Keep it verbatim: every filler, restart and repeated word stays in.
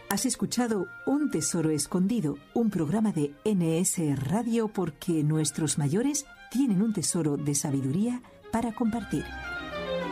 Has escuchado Un Tesoro Escondido, un programa de N S Radio porque nuestros mayores tienen un tesoro de sabiduría para compartir.